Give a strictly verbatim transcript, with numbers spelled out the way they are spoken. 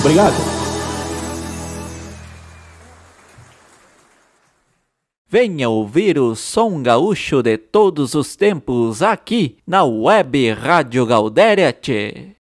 Obrigado. Venha ouvir o som gaúcho de todos os tempos aqui na Web Rádio Gaudéria, tchê.